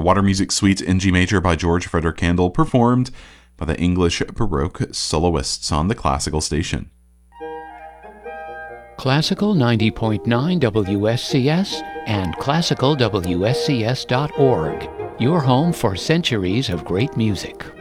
The Water Music Suite in G major by George Frederick Handel, performed by the English Baroque soloists on the Classical Station. Classical 90.9 WSCS and classicalwscs.org, your home for centuries of great music.